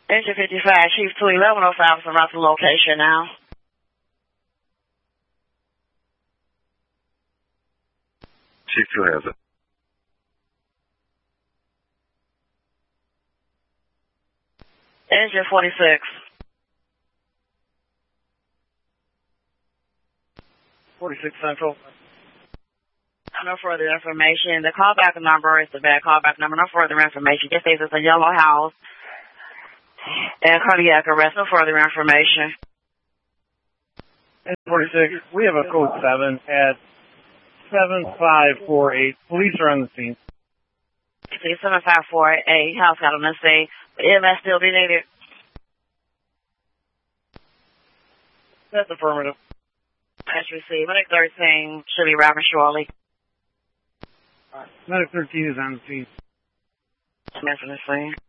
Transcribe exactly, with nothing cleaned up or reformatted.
Engine fifty-five, Chief two eleven oh five is around the location now. Chief two has it. Engine forty-six. forty-six Central. No further information. The callback number is the bad callback number. No further information. Just says it's a yellow house and cardiac arrest. No further information. forty-six, we have a code seven at seven five four eight. Police are on the scene. See, seven five four eight. House got on the scene. E M S still be needed. That's affirmative. That's received. Medic thirteen should be arriving shortly. Medic thirteen is on the scene. Smith on the scene.